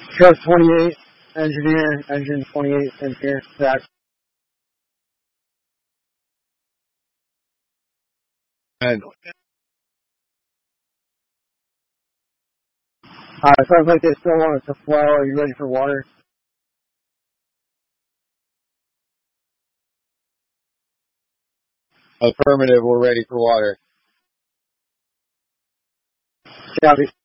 Truck 28, engineer, engine 28, engineer, back. And Sounds like they still want us to flow. Are you ready for water? affirmative, we're ready for water. Copy.